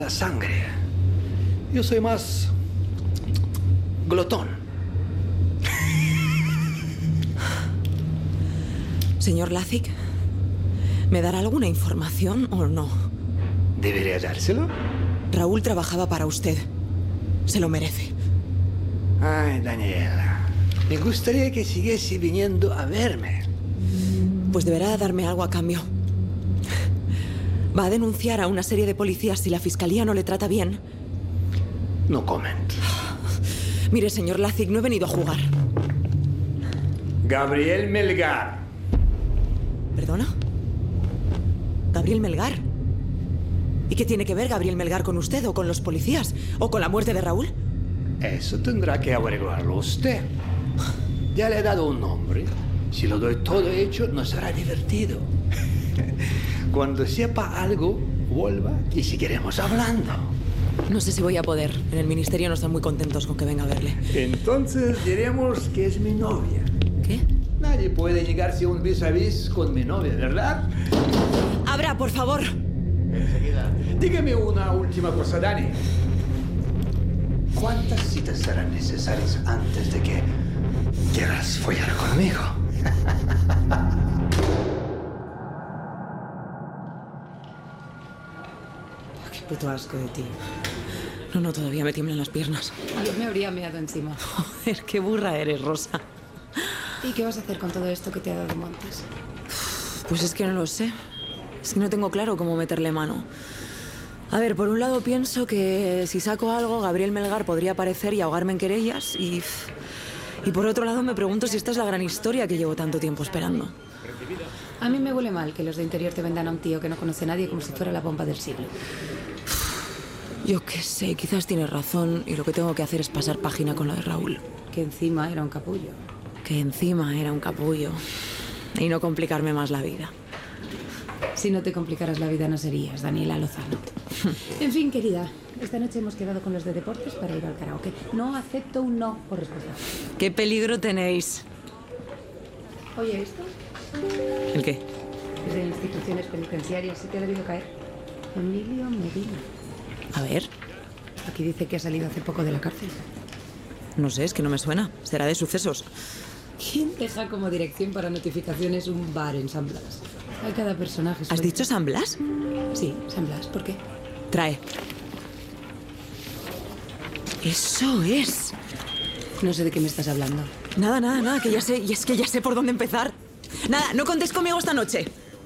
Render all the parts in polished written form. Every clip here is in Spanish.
la sangre. Yo soy más glotón. Señor Lazic, ¿me dará alguna información o no? ¿Debería dárselo? Raúl trabajaba para usted. Se lo merece. Ay, Daniela. Me gustaría que siguiese viniendo a verme. Pues deberá darme algo a cambio. Va a denunciar a una serie de policías si la fiscalía no le trata bien. No comment. Mire, señor Lazic, no he venido a jugar. Gabriel Melgar. ¿Perdona? ¿Gabriel Melgar? ¿Y qué tiene que ver Gabriel Melgar con usted o con los policías? ¿O con la muerte de Raúl? Eso tendrá que averiguarlo usted. Ya le he dado un nombre. Si lo doy todo hecho, no será divertido. Cuando sepa algo, vuelva y seguiremos hablando. No sé si voy a poder. En el ministerio no están muy contentos con que venga a verle. Entonces diremos que es mi novia. ¿Qué? Nadie puede llegarse a un vis a vis con mi novia, ¿verdad? ¡Abra, por favor! Enseguida. Dígame una última cosa, Dani. ¿Cuántas citas serán necesarias antes de que quieras follar conmigo? Qué puto asco de ti. No, todavía me tiemblan las piernas. Yo me habría meado encima. Joder, qué burra eres, Rosa. ¿Y qué vas a hacer con todo esto que te ha dado Montes? Pues es que no lo sé. Es que no tengo claro cómo meterle mano. A ver, por un lado pienso que si saco algo, Gabriel Melgar podría aparecer y ahogarme en querellas y por otro lado me pregunto si esta es la gran historia que llevo tanto tiempo esperando. A mí me huele mal que los de Interior te vendan a un tío que no conoce a nadie como si fuera la bomba del siglo. Yo qué sé, quizás tienes razón y lo que tengo que hacer es pasar página con lo de Raúl. Que encima era un capullo. Que encima era un capullo. Y no complicarme más la vida. Si no te complicaras la vida no serías Daniela Lozano. En fin, querida, esta noche hemos quedado con los de deportes para ir al karaoke. No acepto un no por respuesta. ¿Qué peligro tenéis? Oye, ¿esto? ¿El qué? Es de instituciones penitenciarias. ¿Sí te ha debido caer? Emilio Medina. A ver. Aquí dice que ha salido hace poco de la cárcel. No sé, es que no me suena. Será de Sucesos. ¿Quién deja como dirección para notificaciones un bar en San Blas? Hay cada personaje. ¿Has dicho San Blas? Sí, San Blas. ¿Por qué? Trae. Eso es. No sé de qué me estás hablando. Nada, que ya sé. Y es que ya sé por dónde empezar. Nada, no contéis conmigo esta noche.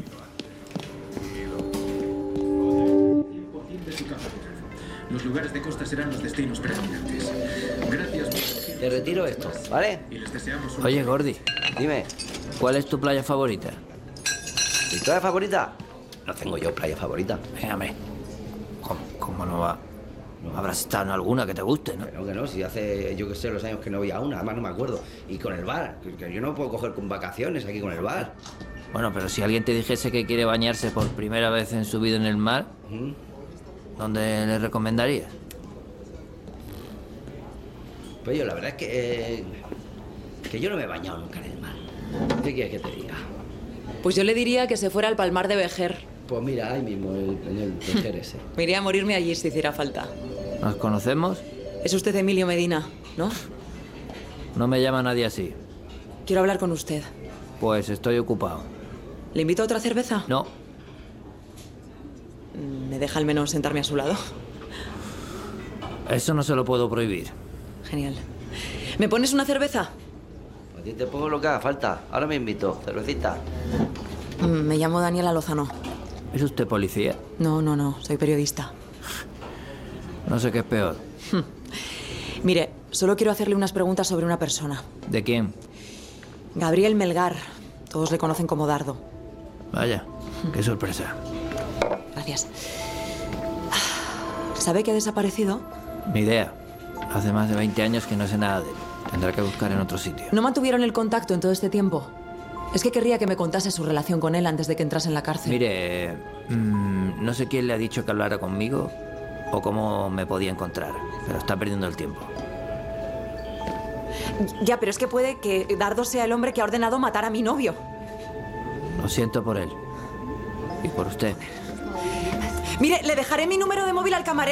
Los lugares de costa serán los destinos predominantes. Gracias. Te retiro esto, ¿vale? Y les deseamos un... Oye, Gordy, dime, ¿cuál es tu playa favorita? ¿Mi playa favorita? No tengo yo playa favorita. Véngame. ¿Cómo no va? ¿No habrás estado en alguna que te guste, no? Que no, si hace, yo qué sé, los años que no voy a una, además no me acuerdo. Y con el bar, que yo no puedo coger con vacaciones aquí con el bar. Bueno, pero si alguien te dijese que quiere bañarse por primera vez en su vida en el mar, ¿dónde le recomendarías? Pues yo la verdad es que yo no me he bañado nunca en el mar. ¿Qué quieres que te diga? Pues yo le diría que se fuera al Palmar de Vejer. Pues mira, ahí mismo, en el Vejer ese. Me iría a morirme allí si hiciera falta. ¿Nos conocemos? Es usted Emilio Medina, ¿no? No me llama nadie así. Quiero hablar con usted. Pues estoy ocupado. ¿Le invito a otra cerveza? No. ¿Me deja al menos sentarme a su lado? Eso no se lo puedo prohibir. Genial. ¿Me pones una cerveza? A ti te pongo lo que haga falta. Ahora me invito. Cervecita. Me llamo Daniela Lozano. ¿Es usted policía? No. Soy periodista. No sé qué es peor. Mire, solo quiero hacerle unas preguntas sobre una persona. ¿De quién? Gabriel Melgar. Todos le conocen como Dardo. Vaya, qué sorpresa. Gracias. ¿Sabe que ha desaparecido? Ni idea. Hace más de 20 años que no sé nada de él. Tendrá que buscar en otro sitio. ¿No mantuvieron el contacto en todo este tiempo? Es que querría que me contase su relación con él antes de que entrase en la cárcel. Mire, no sé quién le ha dicho que hablara conmigo o cómo me podía encontrar, pero está perdiendo el tiempo. Ya, pero es que puede que Dardo sea el hombre que ha ordenado matar a mi novio. Lo siento por él. Y por usted. Mire, le dejaré mi número de móvil al camarero.